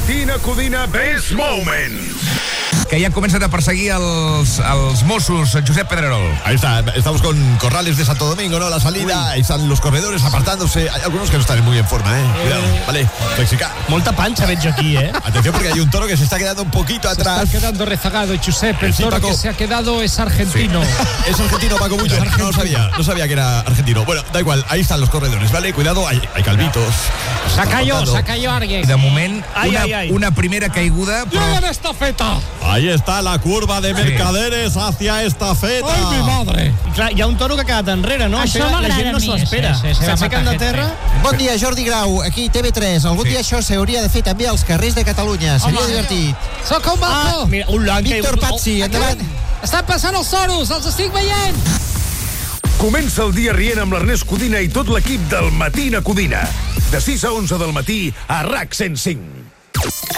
Matina Codina Best Moment. Que ya comienzan a perseguir als Mossos, Josep Pedrerol. Ahí está, estamos con Corrales de Santo Domingo, ¿no? La salida, ahí están los corredores apartándose. Hay algunos que no están muy en forma, Cuidado, vale, Mexica. Molta pancha veig aquí, Atención porque hay un toro que se está quedando un poquito atrás. Se está quedando rezagado, Josep. El Sí, toro Paco. que se ha quedado es argentino. Sí. Es argentino, Paco Bullo. No sabía que era argentino. Bueno, da igual, ahí están los corredores, ¿vale? Cuidado, hay calvitos. Se ha caído alguien. I de moment, Ai. una primera caiguda, però... ¡Llega la estafeta! Ahí está la curva de Mercaderes hacia Estafeta. ¡Ay, mi madre! I clar, hi ha un toro que ha quedat enrere, no? Això La m'agrada gent no a se mi. l'espera. Sí, va S'aixequen matar de terra. Bon dia, Jordi Grau, aquí TV3. Algun dia això s'hauria de fer també als carrers de Catalunya. Seria divertit. Soc un maco! Mira, un blanc. Víctor Pazzi, endavant. Estan passant els toros, els estic veient! Comença el dia rient amb l'Ernest Codina i tot l'equip del Matina Codina. De 6 a 11 del matí a RAC 105.